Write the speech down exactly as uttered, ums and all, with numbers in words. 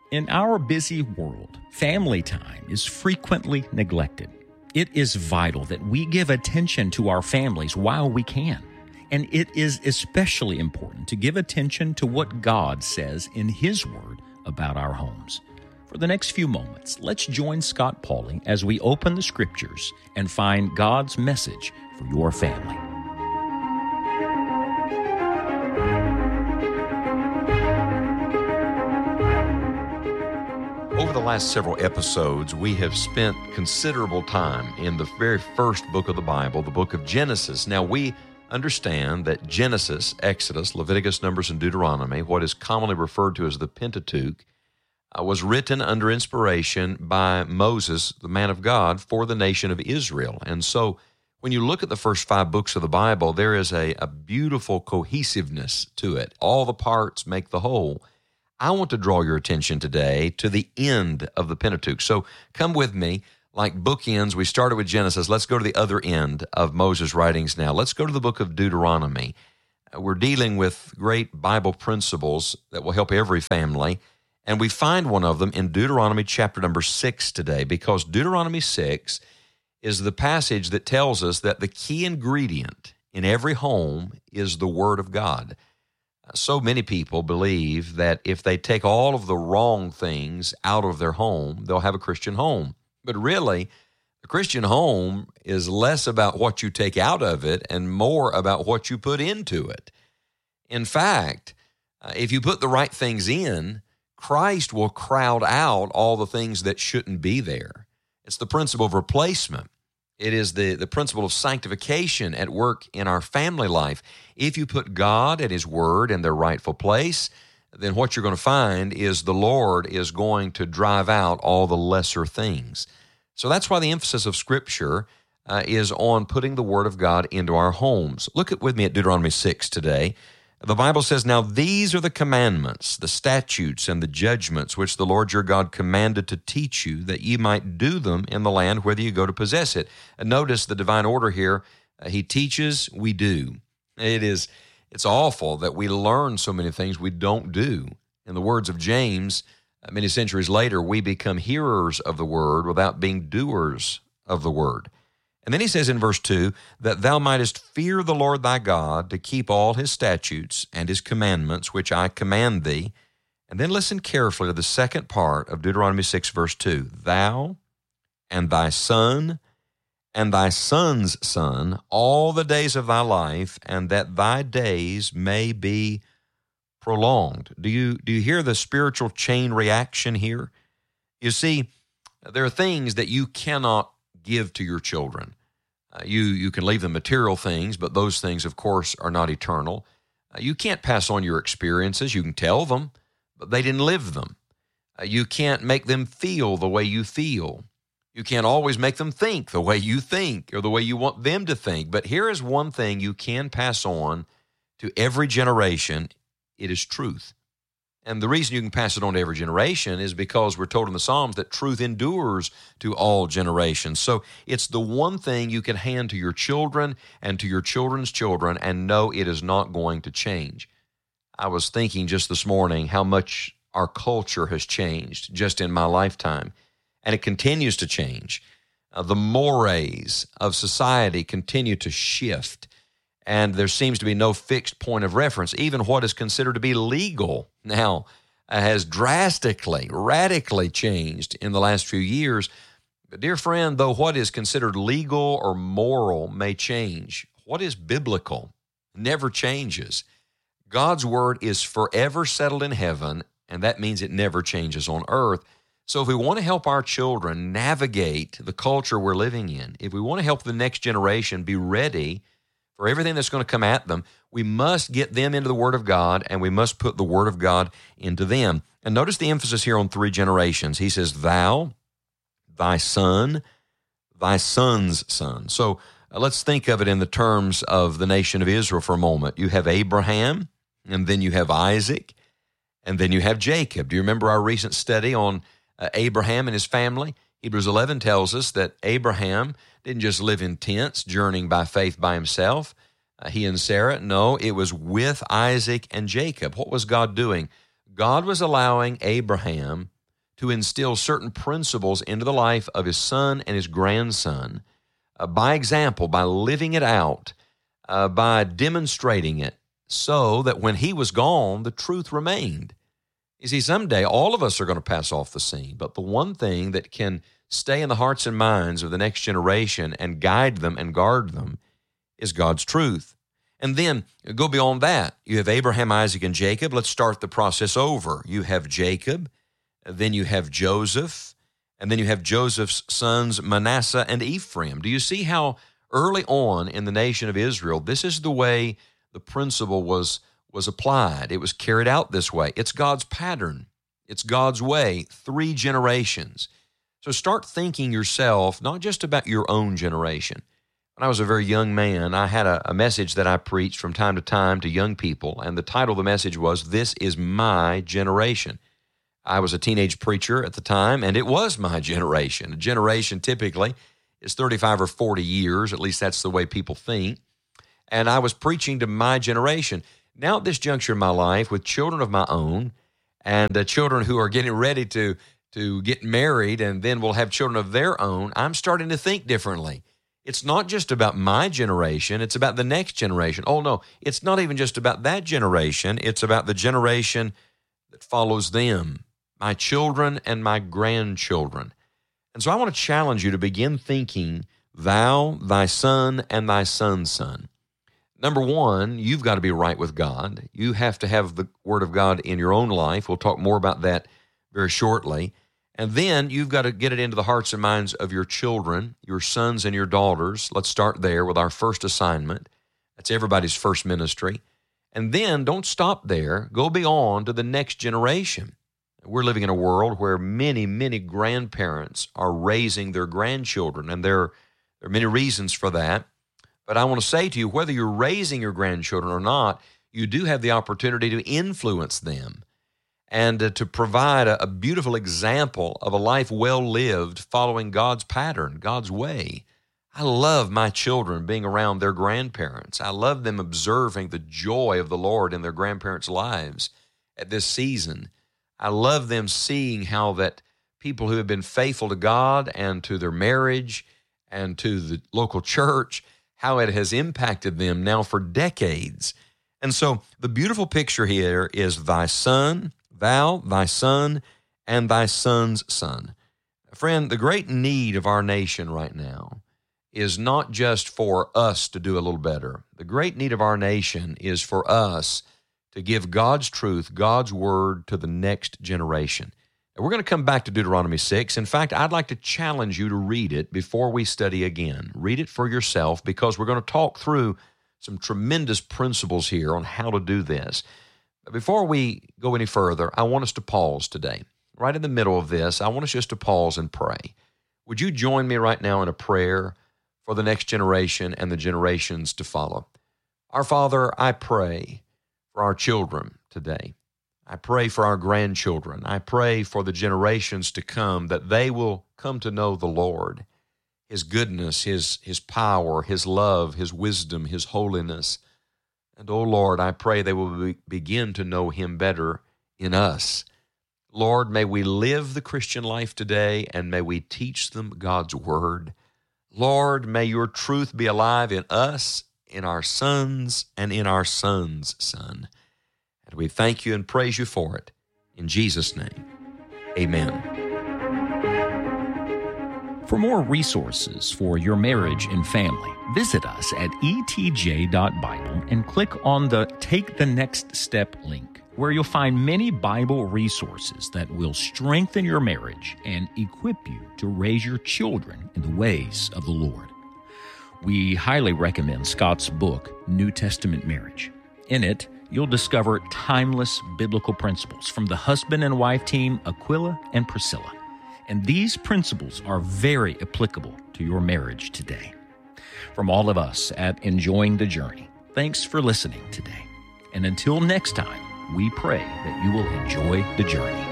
In our busy world, family time is frequently neglected. It is vital that we give attention to our families while we can. And it is especially important to give attention to what God says in His Word about our homes. For the next few moments, let's join Scott Pauley as we open the Scriptures and find God's message for your family. Over the last several episodes, we have spent considerable time in the very first book of the Bible, the book of Genesis. Now, we understand that Genesis, Exodus, Leviticus, Numbers, and Deuteronomy, what is commonly referred to as the Pentateuch, uh, was written under inspiration by Moses, the man of God, for the nation of Israel. And so, when you look at the first five books of the Bible, there is a, a beautiful cohesiveness to it. All the parts make the whole. I want to draw your attention today to the end of the Pentateuch. So come with me, like bookends. We started with Genesis. Let's go to the other end of Moses' writings now. Let's go to the book of Deuteronomy. We're dealing with great Bible principles that will help every family, and we find one of them in Deuteronomy chapter number six today, because Deuteronomy six is the passage that tells us that the key ingredient in every home is the Word of God. So many people believe that if they take all of the wrong things out of their home, they'll have a Christian home. But really, the Christian home is less about what you take out of it and more about what you put into it. In fact, uh, if you put the right things in, Christ will crowd out all the things that shouldn't be there. It's the principle of replacement. It is the, the principle of sanctification at work in our family life. If you put God and His Word in their rightful place, then what you're going to find is the Lord is going to drive out all the lesser things. So that's why the emphasis of Scripture uh, is on putting the Word of God into our homes. Look at with me at Deuteronomy six today. The Bible says, "Now these are the commandments, the statutes, and the judgments which the Lord your God commanded to teach you, that ye might do them in the land whither you go to possess it." And notice the divine order here. Uh, he teaches, we do. It is, it's awful that we learn so many things we don't do. In the words of James, uh, many centuries later, we become hearers of the word without being doers of the word. And then he says in verse two, "that thou mightest fear the Lord thy God, to keep all His statutes and His commandments, which I command thee." And then listen carefully to the second part of Deuteronomy six, verse two. "Thou and thy son and thy son's son all the days of thy life, and that thy days may be prolonged." Do you, do you hear the spiritual chain reaction here? You see, there are things that you cannot give to your children. Uh, you you can leave them material things, but those things, of course, are not eternal. Uh, you can't pass on your experiences. You can tell them, but they didn't live them. Uh, you can't make them feel the way you feel. You can't always make them think the way you think or the way you want them to think. But here is one thing you can pass on to every generation. It is truth. And the reason you can pass it on to every generation is because we're told in the Psalms that truth endures to all generations. So it's the one thing you can hand to your children and to your children's children and know it is not going to change. I was thinking just this morning how much our culture has changed just in my lifetime, and it continues to change. Uh, the mores of society continue to shift, and there seems to be no fixed point of reference. Even what is considered to be legal now uh, has drastically, radically changed in the last few years. But dear friend, though what is considered legal or moral may change, what is biblical never changes. God's word is forever settled in heaven, and that means it never changes on earth. So if we want to help our children navigate the culture we're living in, if we want to help the next generation be ready for everything that's going to come at them, we must get them into the Word of God, and we must put the Word of God into them. And notice the emphasis here on three generations. He says, "Thou, thy son, thy son's son." So uh, let's think of it in the terms of the nation of Israel for a moment. You have Abraham, and then you have Isaac, and then you have Jacob. Do you remember our recent study on uh, Abraham and his family? Hebrews eleven tells us that Abraham didn't just live in tents, journeying by faith by himself. Uh, he and Sarah, no, it was with Isaac and Jacob. What was God doing? God was allowing Abraham to instill certain principles into the life of his son and his grandson uh, by example, by living it out, uh, by demonstrating it, so that when he was gone, the truth remained. You see, someday all of us are going to pass off the scene, but the one thing that can stay in the hearts and minds of the next generation and guide them and guard them is God's truth. And then go beyond that. You have Abraham, Isaac, and Jacob. Let's start the process over. You have Jacob, then you have Joseph, and then you have Joseph's sons Manasseh and Ephraim. Do you see how early on in the nation of Israel, this is the way the principle was, was applied. It was carried out this way. It's God's pattern. It's God's way, three generations. So start thinking yourself, not just about your own generation. When I was a very young man, I had a, a message that I preached from time to time to young people, and the title of the message was, "This is My Generation." I was a teenage preacher at the time, and it was my generation. A generation typically is thirty-five or forty years, at least that's the way people think. And I was preaching to my generation. Now at this juncture in my life, with children of my own, and uh, children who are getting ready to, to get married, and then will have children of their own, I'm starting to think differently. It's not just about my generation, it's about the next generation. Oh no, it's not even just about that generation, it's about the generation that follows them, my children and my grandchildren. And so I want to challenge you to begin thinking, thou, thy son, and thy son's son. Number one, you've got to be right with God. You have to have the Word of God in your own life. We'll talk more about that very shortly. And then you've got to get it into the hearts and minds of your children, your sons and your daughters. Let's start there with our first assignment. That's everybody's first ministry. And then don't stop there. Go beyond to the next generation. We're living in a world where many, many grandparents are raising their grandchildren, and there, there are many reasons for that. But I want to say to you, whether you're raising your grandchildren or not, you do have the opportunity to influence them and uh, to provide a, a beautiful example of a life well lived following God's pattern, God's way. I love my children being around their grandparents. I love them observing the joy of the Lord in their grandparents' lives at this season. I love them seeing how that people who have been faithful to God and to their marriage and to the local church, how it has impacted them now for decades. And so the beautiful picture here is thy son, thou, thy son, and thy son's son. Friend, the great need of our nation right now is not just for us to do a little better. The great need of our nation is for us to give God's truth, God's word to the next generation. And we're going to come back to Deuteronomy six. In fact, I'd like to challenge you to read it before we study again. Read it for yourself, because we're going to talk through some tremendous principles here on how to do this. But before we go any further, I want us to pause today. Right in the middle of this, I want us just to pause and pray. Would you join me right now in a prayer for the next generation and the generations to follow? Our Father, I pray for our children today. I pray for our grandchildren. I pray for the generations to come, that they will come to know the Lord, His goodness, His, His power, His love, His wisdom, His holiness. And, oh Lord, I pray they will be, begin to know Him better in us. Lord, may we live the Christian life today, and may we teach them God's word. Lord, may your truth be alive in us, in our sons, and in our son's son. And we thank you and praise you for it. In Jesus' name, amen. For more resources for your marriage and family, visit us at e t j dot bible and click on the Take the Next Step link, where you'll find many Bible resources that will strengthen your marriage and equip you to raise your children in the ways of the Lord. We highly recommend Scott's book, New Testament Marriage. In it, you'll discover timeless biblical principles from the husband and wife team, Aquila and Priscilla. And these principles are very applicable to your marriage today. From all of us at Enjoying the Journey, thanks for listening today. And until next time, we pray that you will enjoy the journey.